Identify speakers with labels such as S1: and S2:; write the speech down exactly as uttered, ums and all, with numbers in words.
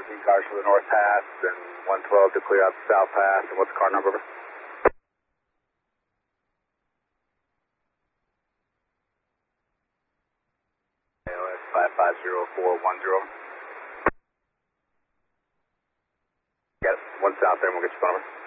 S1: seventeen cars for the north pass and one twelve to clear out the south pass. And what's the car number? A O S five five zero four one zero. Got it. One south there and we'll get your phone number.